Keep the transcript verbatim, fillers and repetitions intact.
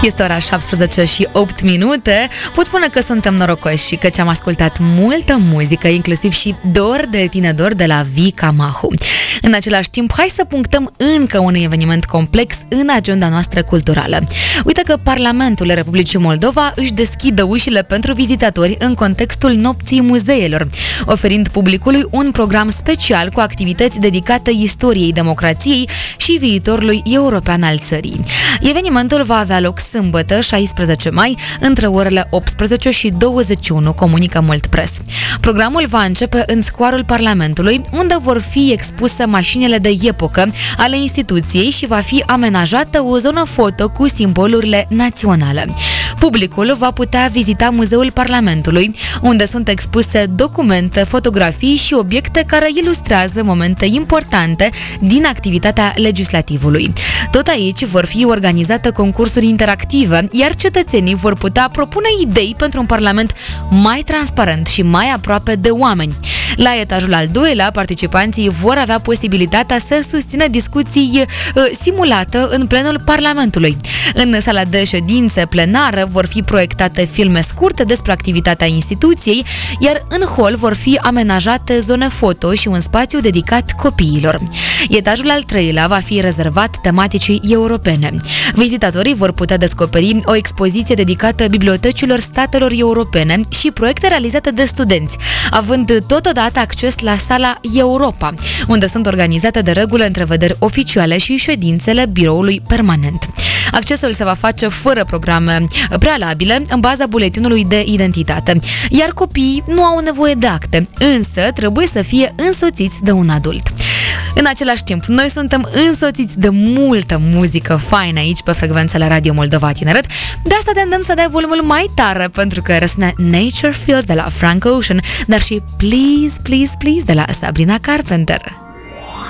Este ora șaptesprezece și opt minute. Pot spune că suntem norocoși și că am ascultat multă muzică, inclusiv și Dor de tine dor de la Vika Mahu. În același timp, hai să punctăm încă un eveniment complex în agenda noastră culturală. Uite că Parlamentul Republicii Moldova își deschidă ușile pentru vizitatori în contextul Nopții Muzeelor, oferind publicului un program special cu activități dedicate istoriei democrației și viitorului european al țării. Evenimentul va avea loc sâmbătă, șaisprezece mai, între orele optsprezece și douăzeci și unu, comunică Mult Press. Programul va începe în scoarul Parlamentului, unde vor fi expuse mașinile de epocă ale instituției și va fi amenajată o zonă foto cu simbolurile naționale. Publicul va putea vizita Muzeul Parlamentului, unde sunt expuse documente, fotografii și obiecte care ilustrează momente importante din activitatea legislativului. Tot aici vor fi organizate concursuri interactive, iar cetățenii vor putea propune idei pentru un parlament mai transparent și mai aproape de oameni. La etajul al doilea, participanții vor avea posibilitatea să susțină discuții uh, simulate în plenul Parlamentului. În sala de ședințe plenară vor fi proiectate filme scurte despre activitatea instituției, iar în hol vor fi amenajate zone foto și un spațiu dedicat copiilor. Etajul al treilea va fi rezervat tematicii europene. Vizitatorii vor putea descoperi o expoziție dedicată bibliotecilor statelor europene și proiecte realizate de studenți, având totodată acces la sala Europa, unde sunt organizate de regulă întrevederi oficiale și ședințele biroului permanent. Accesul se va face fără programe prealabile, în baza buletinului de identitate, iar copiii nu au nevoie de acte, însă trebuie să fie însoțiți de un adult. În același timp, noi suntem însoțiți de multă muzică faină aici pe frecvențele Radio Moldova Tineret. De asta te îndemn să dai volumul mai tare, pentru că răsune Nature Feels de la Frank Ocean, dar și Please, Please, Please de la Sabrina Carpenter.